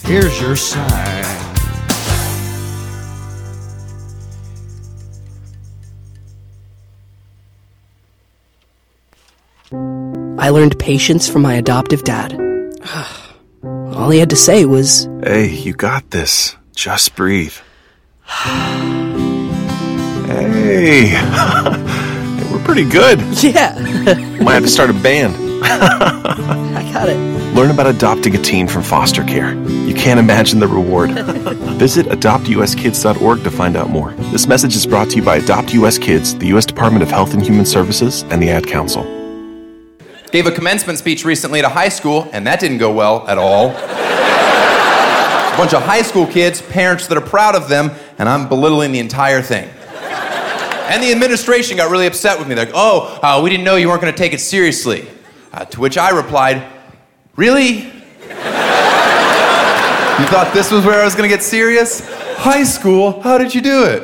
Here's your sign. I learned patience from my adoptive dad. All he had to say was, "Hey, you got this. Just breathe." Hey, we're pretty good. yeah, Might have to start a band. I got it. Learn about adopting a teen from foster care. You can't imagine the reward. Visit adoptuskids.org to find out more. This message is brought to you by Adopt US Kids, the U.S. Department of Health and Human Services, and the Ad Council. Gave a commencement speech recently at a high school, and that didn't go well at all. A bunch of high school kids, parents that are proud of them, and I'm belittling the entire thing. And the administration got really upset with me. They're like, we didn't know you weren't going to take it seriously. To which I replied, really? You thought this was where I was going to get serious? High school? How did you do it?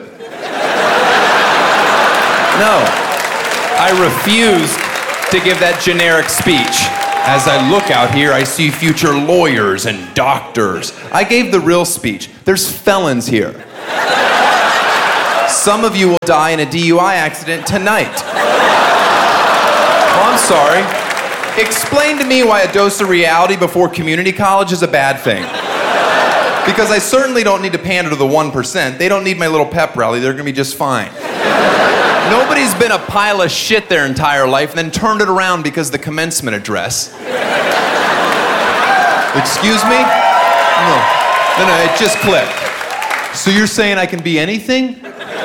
No. I refused to give that generic speech. As I look out here, I see future lawyers and doctors. I gave the real speech. There's felons here. Some of you will die in a DUI accident tonight. Oh, I'm sorry. Explain to me why a dose of reality before community college is a bad thing. Because I certainly don't need to pander to the 1%. They don't need my little pep rally. They're going to be just fine. Nobody's been a pile of shit their entire life and then turned it around because of the commencement address. Excuse me? No, it just clicked. So you're saying I can be anything?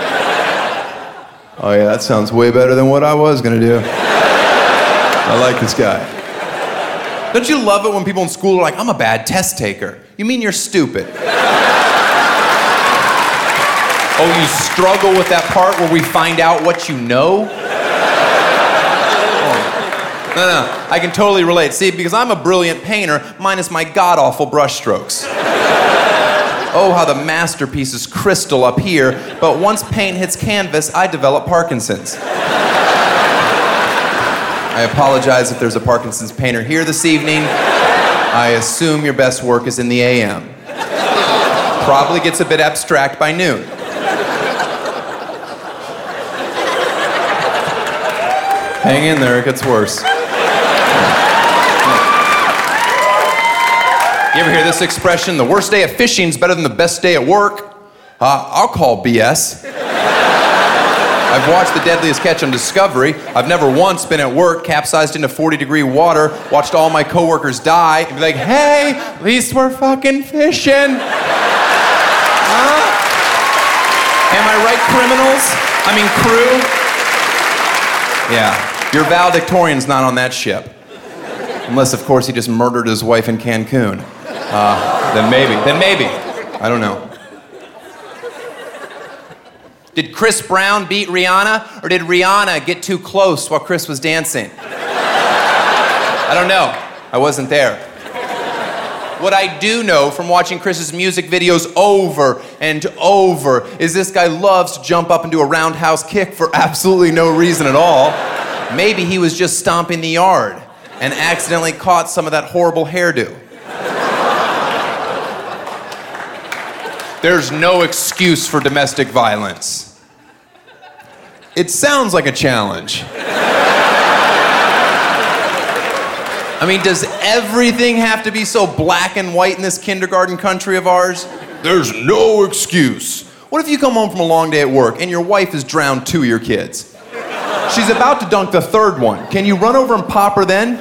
Oh yeah, that sounds way better than what I was gonna do. I like this guy. Don't you love it when people in school are like, I'm a bad test taker? You mean you're stupid? Oh, you struggle with that part where we find out what you know? Oh. No, I can totally relate. See, because I'm a brilliant painter, minus my god-awful brushstrokes. Oh, how the masterpiece is crystal up here, but once paint hits canvas, I develop Parkinson's. I apologize if there's a Parkinson's painter here this evening. I assume your best work is in the AM. Probably gets a bit abstract by noon. Hang in there, it gets worse. You ever hear this expression, the worst day of fishing is better than the best day at work? I'll call BS. I've watched The Deadliest Catch on Discovery. I've never once been at work, capsized into 40-degree water, watched all my coworkers die, and be like, hey, at least we're fucking fishing. Huh? Am I right, criminals? I mean, crew? Yeah, your valedictorian's not on that ship. Unless, of course, he just murdered his wife in Cancun. Then maybe. I don't know. Did Chris Brown beat Rihanna, or did Rihanna get too close while Chris was dancing? I don't know. I wasn't there. What I do know from watching Chris's music videos over and over is this guy loves to jump up and do a roundhouse kick for absolutely no reason at all. Maybe he was just stomping the yard and accidentally caught some of that horrible hairdo. There's no excuse for domestic violence. It sounds like a challenge. I mean, does everything have to be so black and white in this kindergarten country of ours? There's no excuse. What if you come home from a long day at work and your wife has drowned 2 of your kids? She's about to dunk the 3rd one. Can you run over and pop her then?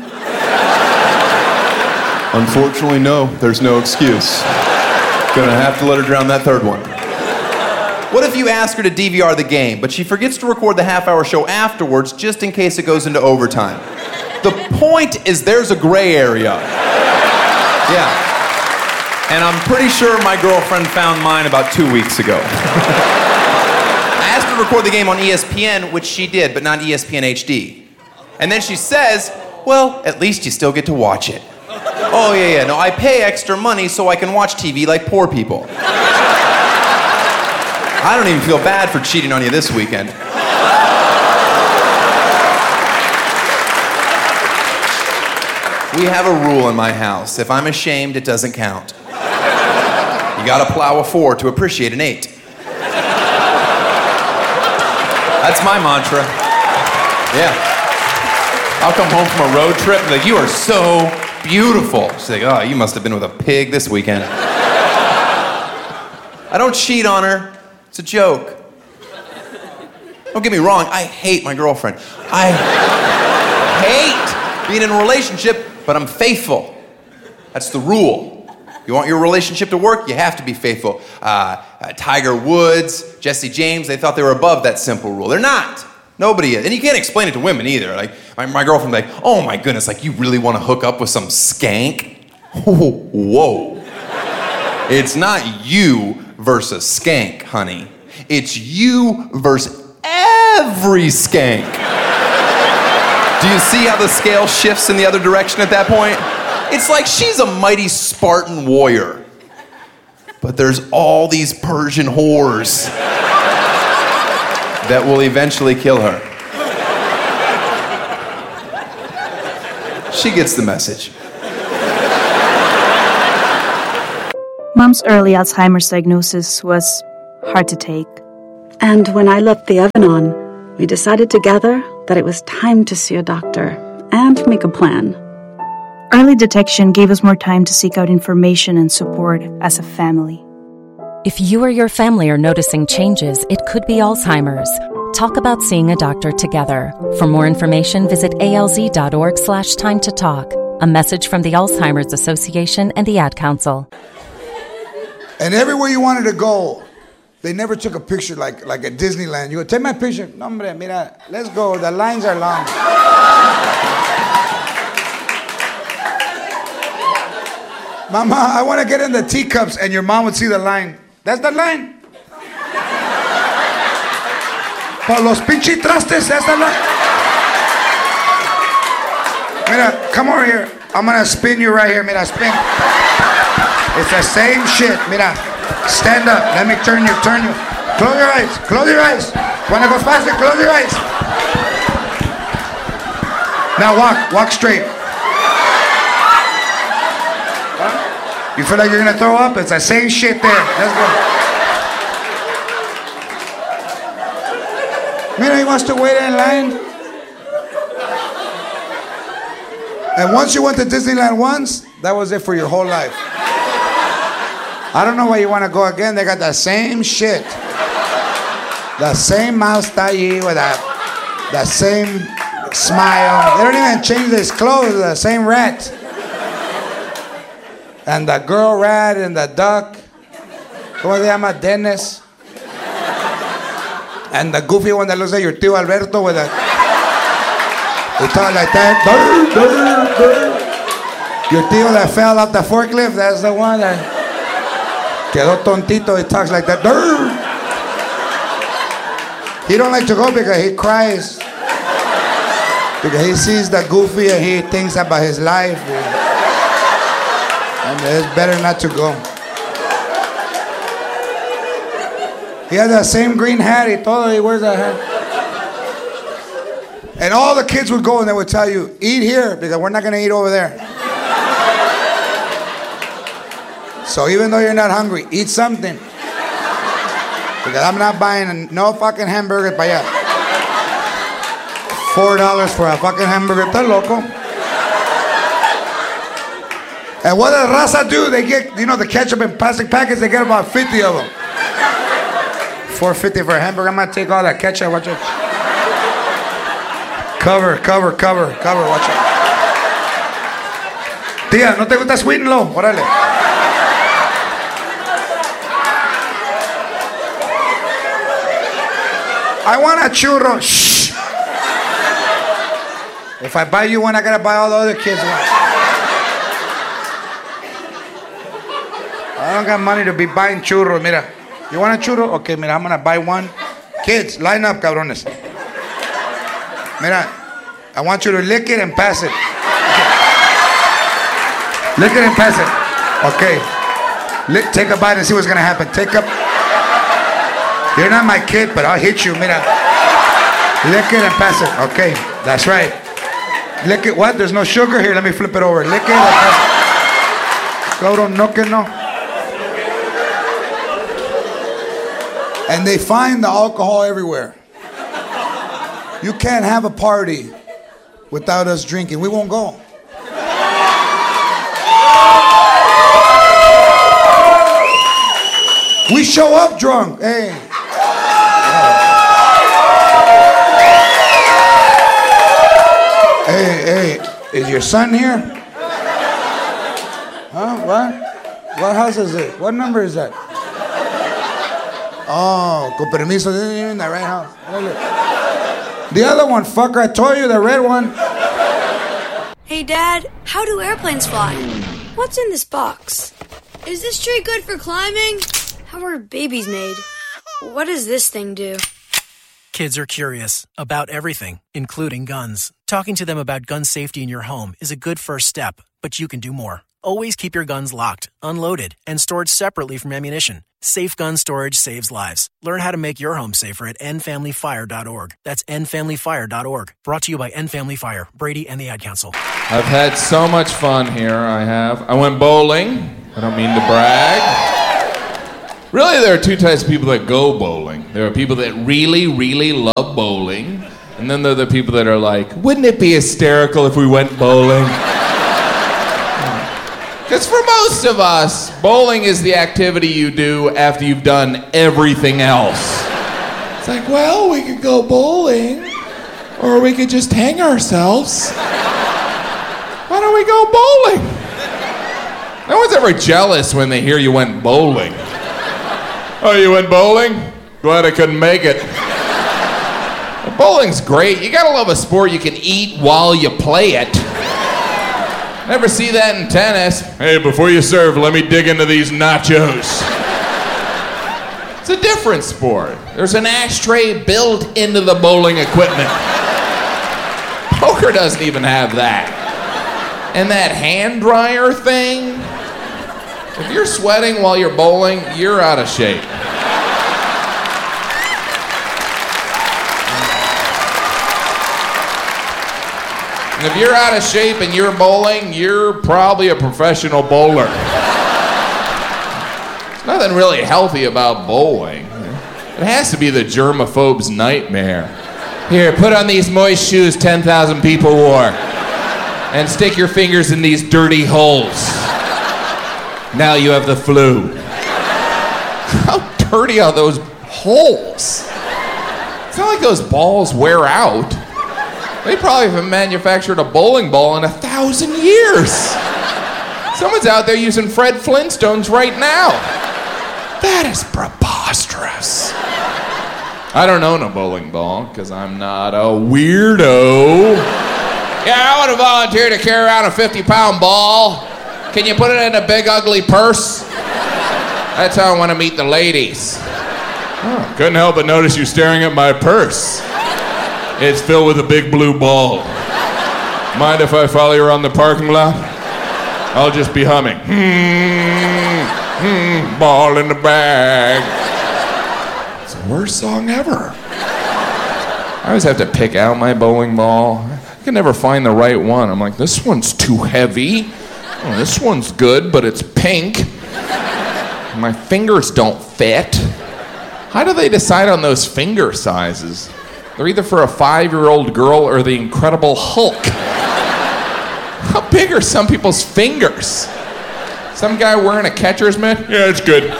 Unfortunately, no. There's no excuse. Gonna have to let her drown that 3rd one. What if you ask her to DVR the game, but she forgets to record the half-hour show afterwards just in case it goes into overtime? The point is there's a gray area. Yeah. And I'm pretty sure my girlfriend found mine about 2 weeks ago. I asked her to record the game on ESPN, which she did, but not ESPN HD. And then she says, well, at least you still get to watch it. Oh, yeah, no, I pay extra money so I can watch TV like poor people. I don't even feel bad for cheating on you this weekend. We have a rule in my house. If I'm ashamed, it doesn't count. You gotta plow a 4 to appreciate an 8. That's my mantra. Yeah. I'll come home from a road trip and be like, you are so beautiful. She's like, oh, you must have been with a pig this weekend. I don't cheat on her. It's a joke. Don't get me wrong, I hate my girlfriend. I hate being in a relationship, but I'm faithful. That's the rule. You want your relationship to work, you have to be faithful. Tiger Woods, Jesse James, they thought they were above that simple rule. They're not. Nobody is. And you can't explain it to women either. Like, my girlfriend's like, oh my goodness, like you really want to hook up with some skank? Whoa. It's not you versus skank, honey. It's you versus every skank. Do you see how the scale shifts in the other direction at that point? It's like she's a mighty Spartan warrior. But there's all these Persian whores that will eventually kill her. She gets the message. Mom's early Alzheimer's diagnosis was hard to take. And when I left the oven on, we decided together that it was time to see a doctor and make a plan. Early detection gave us more time to seek out information and support as a family. If you or your family are noticing changes, it could be Alzheimer's. Talk about seeing a doctor together. For more information, visit alz.org/time to talk. A message from the Alzheimer's Association and the Ad Council. And everywhere you wanted to go, they never took a picture like at Disneyland. You go, take my picture. No, hombre, mira, let's go. The lines are long. Mama, I want to get in the teacups, and your mom would see the line. That's the line. Para los pinche trastes, that's the line. Mira, come over here. I'm going to spin you right here. Mira, spin. It's the same shit. Mira, stand up. Let me turn you. Close your eyes. Close your eyes. Want to go faster? Close your eyes. Now walk straight. You feel like you're gonna throw up? It's the same shit there. Let's go. Mira, he wants to wait in line. And once you went to Disneyland once, that was it for your whole life. I don't know why you want to go again. They got the same shit. The same mouse talle with the same smile. They don't even change his clothes. The same rat. And the girl rat and the duck. ¿Cómo se llama? Dennis. And the goofy one that looks like your tío Alberto with a... He talks like that. Your tío that fell off the forklift, that's the one that... Quedó tontito, he talks like that. He don't like to go because he cries. Because he sees the goofy and he thinks about his life. And it's better not to go. He has the same green hat. He wears that hat. And all the kids would go and they would tell you, eat here because we're not going to eat over there. So even though you're not hungry, eat something. Because I'm not buying no fucking hamburger para allá. $4 for a fucking hamburger. Está loco. And what does Raza do? They get, the ketchup in plastic packets. They get about 50 of them. $4.50 for a hamburger. I'm going to take all that ketchup. Watch it. Cover. Watch it. Tía, ¿no te gusta sweet and low? Órale. I want a churro. Shh. If I buy you one, I got to buy all the other kids one. I don't got money to be buying churros. Mira, you want a churro? Okay, mira, I'm gonna buy one. Kids, line up, cabrones. Mira, I want you to lick it and pass it. Okay. Lick it and pass it. Okay. Take a bite and see what's gonna happen. Take up. You're not my kid, but I'll hit you. Mira. Lick it and pass it. Okay, that's right. Lick it. What? There's no sugar here. Let me flip it over. Lick it and pass it. Cabrón, no que no. And they find the alcohol everywhere. You can't have a party without us drinking. We won't go. We show up drunk. Hey. Hey, is your son here? Huh? What? What house is it? What number is that? Oh, con permiso, you're in the right house. The other one, fucker, I told you, the red one. Hey, Dad, how do airplanes fly? What's in this box? Is this tree good for climbing? How are babies made? What does this thing do? Kids are curious about everything, including guns. Talking to them about gun safety in your home is a good first step, but you can do more. Always keep your guns locked, unloaded, and stored separately from ammunition. Safe gun storage saves lives. Learn how to make your home safer at endfamilyfire.org. That's endfamilyfire.org. Brought to you by End Family Fire, Brady, and the Ad Council. I've had so much fun here, I went bowling. I don't mean to brag. Really, there are two types of people that go bowling. There are people that really, really love bowling. And then there are the people that are like, wouldn't it be hysterical if we went bowling? Because for most of us, bowling is the activity you do after you've done everything else. It's like, well, we could go bowling, or we could just hang ourselves. Why don't we go bowling? No one's ever jealous when they hear you went bowling. Oh, you went bowling? Glad I couldn't make it. Well, bowling's great. You gotta love a sport you can eat while you play it. Never see that in tennis. Hey, before you serve, let me dig into these nachos. It's a different sport. There's an ashtray built into the bowling equipment. Poker doesn't even have that. And that hand dryer thing, if you're sweating while you're bowling, you're out of shape. And if you're out of shape and you're bowling, you're probably a professional bowler. There's nothing really healthy about bowling. It has to be the germaphobe's nightmare. Here, put on these moist shoes 10,000 people wore. And stick your fingers in these dirty holes. Now you have the flu. How dirty are those holes? It's not like those balls wear out. They probably haven't manufactured a bowling ball in 1,000 years. Someone's out there using Fred Flintstones right now. That is preposterous. I don't own a bowling ball because I'm not a weirdo. Yeah, I want to volunteer to carry around a 50-pound ball. Can you put it in a big, ugly purse? That's how I want to meet the ladies. Oh, couldn't help but notice you staring at my purse. It's filled with a big blue ball. Mind if I follow you around the parking lot? I'll just be humming. Ball in the bag. It's the worst song ever. I always have to pick out my bowling ball. I can never find the right one. I'm like, this one's too heavy. Oh, this one's good, but it's pink. My fingers don't fit. How do they decide on those finger sizes? They're either for a 5-year-old girl or the Incredible Hulk. How big are some people's fingers? Some guy wearing a catcher's mitt? Yeah, it's good.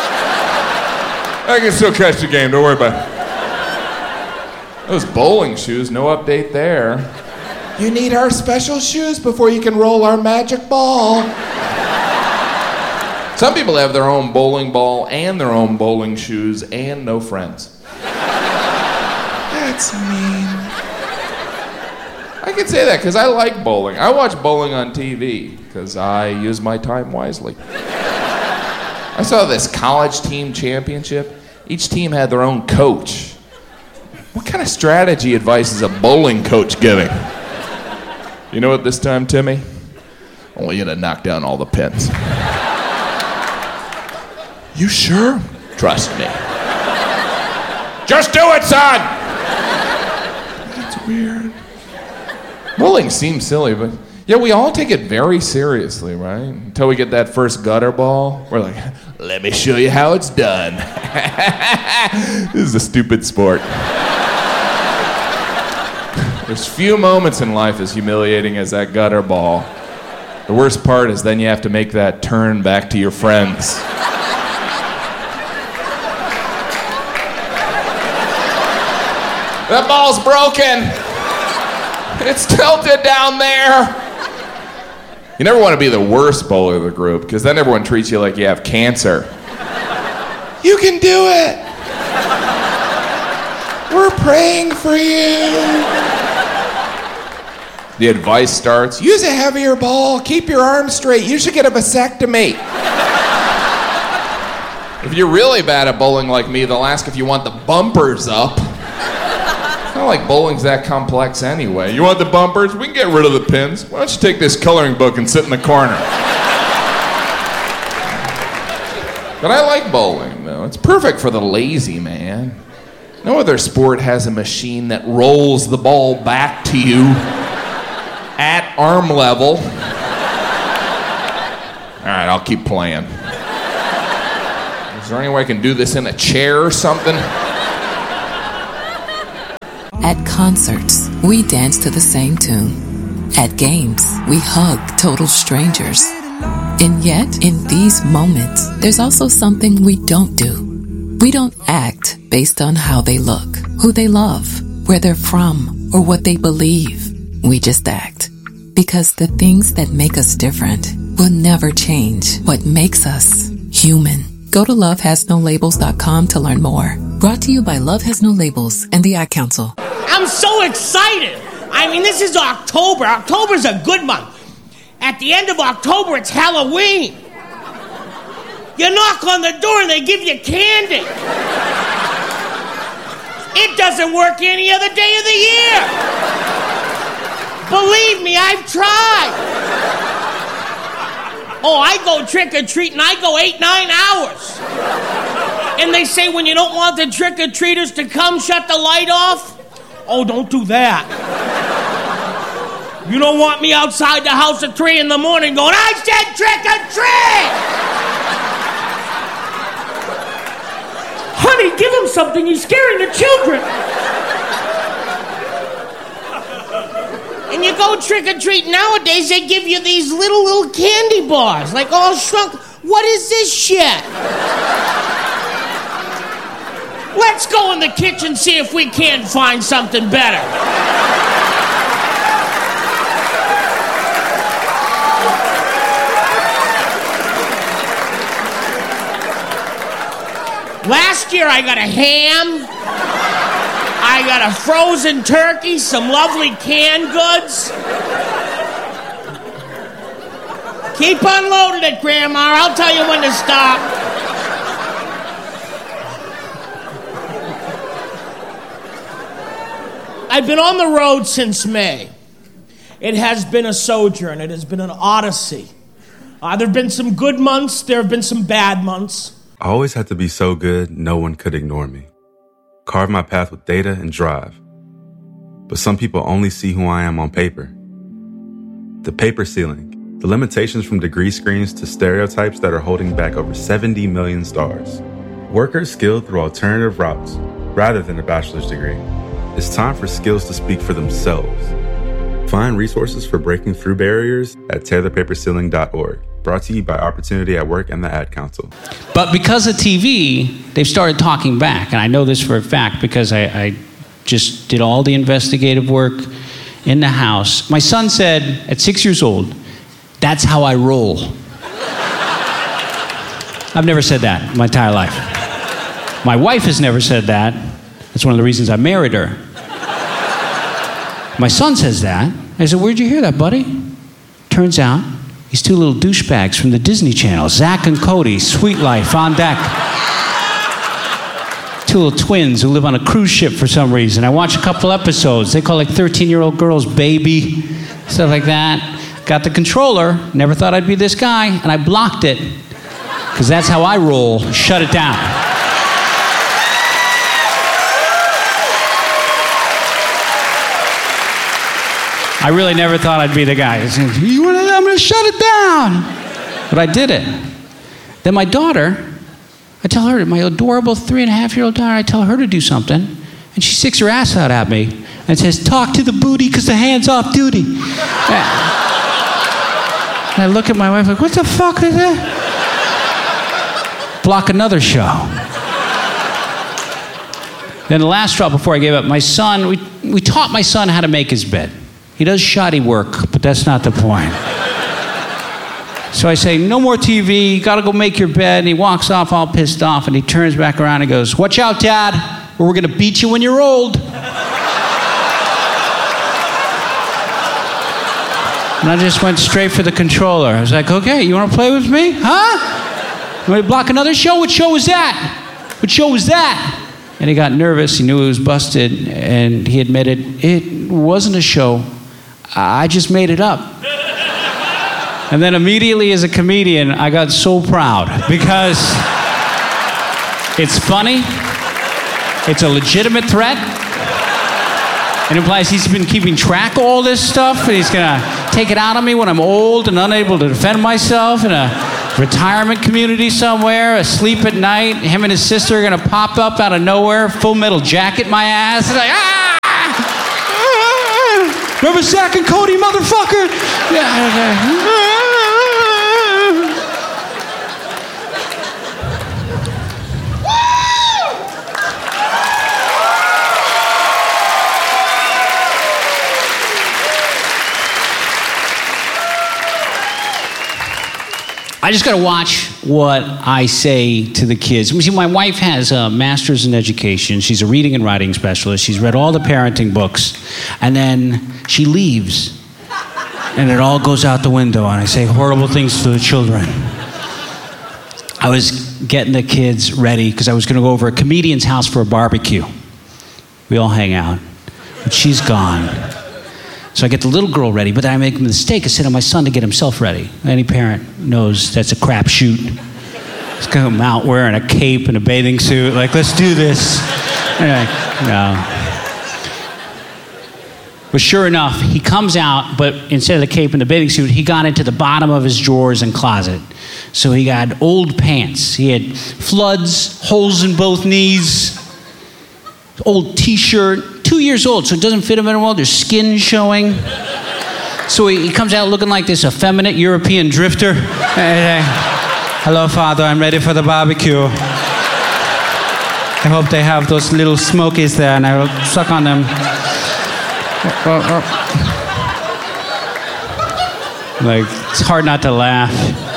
I can still catch the game, don't worry about it. Those bowling shoes, no update there. You need our special shoes before you can roll our magic ball. Some people have their own bowling ball and their own bowling shoes and no friends. That's mean. I can say that because I like bowling. I watch bowling on TV because I use my time wisely. I saw this college team championship. Each team had their own coach. What kind of strategy advice is a bowling coach giving? You know what this time, Timmy? I want you to knock down all the pins. You sure? Trust me. Just do it, son! That's weird. Bowling seems silly, but Yeah, we all take it very seriously, right? Until we get that first gutter ball. We're like, let me show you how it's done. This is a stupid sport. There's few moments in life as humiliating as that gutter ball. The worst part is then you have to make that turn back to your friends. That ball's broken. It's tilted down there. You never want to be the worst bowler of the group, because then everyone treats you like you have cancer. You can do it. We're praying for you. The advice starts, use a heavier ball, keep your arms straight, you should get a vasectomy. If you're really bad at bowling like me, they'll ask if you want the bumpers up. It's not like bowling's that complex anyway. You want the bumpers? We can get rid of the pins. Why don't you take this coloring book and sit in the corner? But I like bowling, though. It's perfect for the lazy man. No other sport has a machine that rolls the ball back to you at arm level. All right, I'll keep playing. Is there any way I can do this in a chair or something? At concerts, we dance to the same tune. At games, we hug total strangers. And yet, in these moments, there's also something we don't do. We don't act based on how they look, who they love, where they're from, or what they believe. We just act. Because the things that make us different will never change what makes us human. Go to lovehasnolabels.com to learn more. Brought to you by Love Has No Labels and the Ad Council. I'm so excited. I mean, this is October. October's a good month. At the end of October, it's Halloween. You knock on the door and they give you candy. It doesn't work any other day of the year. Believe me, I've tried. Oh, I go trick-or-treating. I go 8-9 hours. And they say when you don't want the trick-or-treaters to come, shut the light off. Oh, don't do that. You don't want me outside the house at 3 in the morning going, I said trick-or-treat! Honey, give him something. He's scaring the children. And you go trick-or-treat nowadays, they give you these little candy bars, like all shrunk. What is this shit? Let's go in the kitchen, see if we can't find something better. Last year I got a ham, I got a frozen turkey, some lovely canned goods. Keep unloading it, Grandma. I'll tell you when to stop. I've been on the road since May. It has been a sojourn. It has been an odyssey. There have been some good months. There have been some bad months. I always had to be so good, no one could ignore me. Carve my path with data and drive. But some people only see who I am on paper. The paper ceiling, the limitations from degree screens to stereotypes that are holding back over 70 million stars. Workers skilled through alternative routes, rather than a bachelor's degree. It's time for skills to speak for themselves. Find resources for breaking through barriers at tearthepaperceiling.org. Brought to you by Opportunity at Work and the Ad Council. But because of TV, they've started talking back. And I know this for a fact because I just did all the investigative work in the house. My son said, at 6 years old, that's how I roll. I've never said that in my entire life. My wife has never said that. That's one of the reasons I married her. My son says that. I said, where'd you hear that, buddy? Turns out, these two little douchebags from the Disney Channel, Zach and Cody, Sweet Life, on deck. Two little twins who live on a cruise ship for some reason. I watched a couple episodes. They call like 13-year-old girls baby, stuff like that. Got the controller, never thought I'd be this guy, and I blocked it, because that's how I roll. Shut it down. I really never thought I'd be the guy. I'm going to shut it down. But I did it. Then my daughter, I tell her, my adorable 3.5-year-old daughter, I tell her to do something, and she sticks her ass out at me and says, talk to the booty because the hand's off duty. And I look at my wife like, what the fuck is that? Block another show. Then the last straw before I gave up, my son, we taught my son how to make his bed. He does shoddy work, but that's not the point. So I say, no more TV, you gotta go make your bed. And he walks off all pissed off, and he turns back around and goes, watch out, Dad, or we're gonna beat you when you're old. And I just went straight for the controller. I was like, okay, you wanna play with me? Huh? You wanna block another show? What show was that? What show was that? And he got nervous, he knew he was busted, and he admitted, it wasn't a show, I just made it up. And then immediately as a comedian, I got so proud because it's funny, it's a legitimate threat, it implies he's been keeping track of all this stuff, and he's gonna take it out on me when I'm old and unable to defend myself in a retirement community somewhere, asleep at night. Him and his sister are gonna pop up out of nowhere, Full Metal Jacket my ass. Like, ah! Remember Zack and Cody, motherfucker? I just got to watch what I say to the kids. See, my wife has a master's in education. She's a reading and writing specialist. She's read all the parenting books. And then she leaves. And it all goes out the window. And I say horrible things to the children. I was getting the kids ready because I was going to go over a comedian's house for a barbecue. We all hang out. But she's gone. So I get the little girl ready, but then I make a mistake. I said to my son to get himself ready. Any parent knows that's a crapshoot. He's going to come out wearing a cape and a bathing suit, like, let's do this. And no. But sure enough, he comes out, but instead of the cape and the bathing suit, he got into the bottom of his drawers and closet. So he got old pants. He had floods, holes in both knees, old t-shirt. 2 years old, so it doesn't fit him very well. There's skin showing. So he comes out looking like this effeminate European drifter. Hello, Father, I'm ready for the barbecue. I hope they have those little smokies there, and I will suck on them. Like, it's hard not to laugh.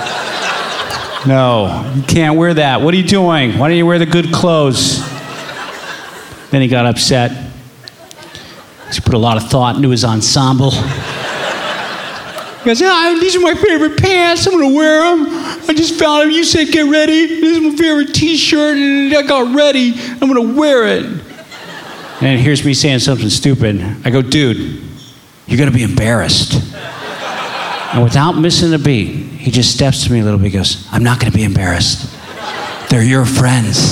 No, you can't wear that. What are you doing? Why don't you wear the good clothes? Then he got upset. He put a lot of thought into his ensemble. He goes, these are my favorite pants. I'm going to wear them. I just found them. You said get ready. This is my favorite t-shirt, and I got ready. I'm going to wear it. And here's me saying something stupid. I go, dude, you're going to be embarrassed. And without missing a beat, he just steps to me a little bit. He goes, I'm not going to be embarrassed. They're your friends.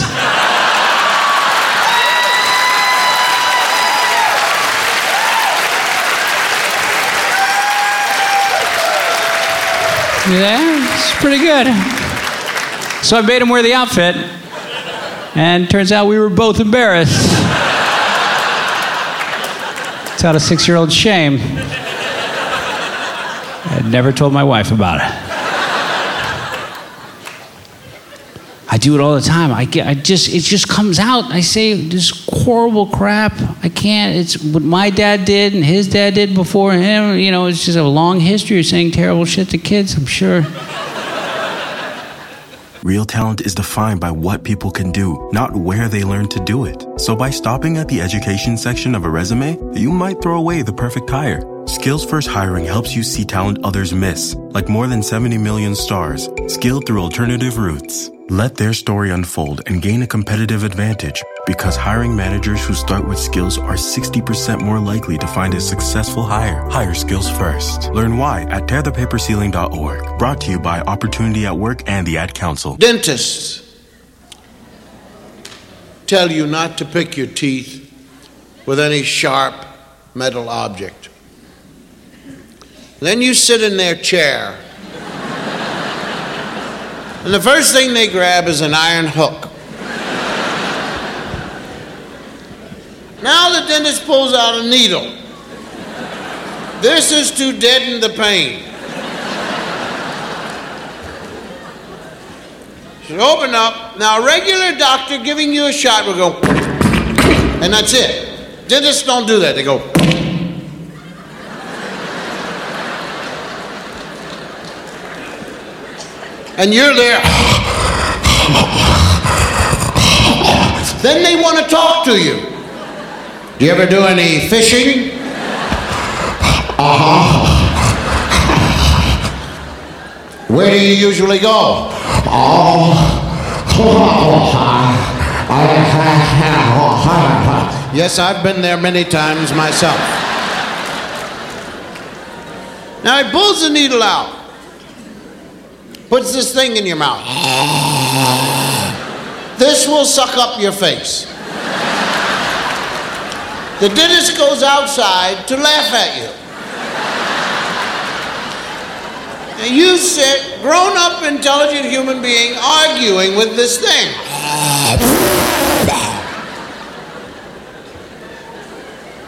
Yeah, it's pretty good. So I made him wear the outfit, and turns out we were both embarrassed. It's out of 6-year-old shame. I never told my wife about it. I do it all the time. It just comes out. I say this horrible crap. I can't. It's what my dad did and his dad did before him. You know, it's just a long history of saying terrible shit to kids, I'm sure. Real talent is defined by what people can do, not where they learn to do it. So by stopping at the education section of a resume, you might throw away the perfect hire. Skills First Hiring helps you see talent others miss, like more than 70 million stars, skilled through alternative routes. Let their story unfold and gain a competitive advantage, because hiring managers who start with skills are 60% more likely to find a successful hire. Hire skills first. Learn why at tearthepaperceiling.org. Brought to you by Opportunity at Work and the Ad Council. Dentists tell you not to pick your teeth with any sharp metal object. Then you sit in their chair. And the first thing they grab is an iron hook. Now the dentist pulls out a needle. This is to deaden the pain. So open up. Now a regular doctor giving you a shot will go, and that's it. Dentists don't do that. They go. And you're there. Then they want to talk to you. Do you ever do any fishing? Where do you usually go? Yes, I've been there many times myself. Now he pulls the needle out. Puts this thing in your mouth. This will suck up your face. The dentist goes outside to laugh at you. And you sit, grown-up, intelligent human being, arguing with this thing.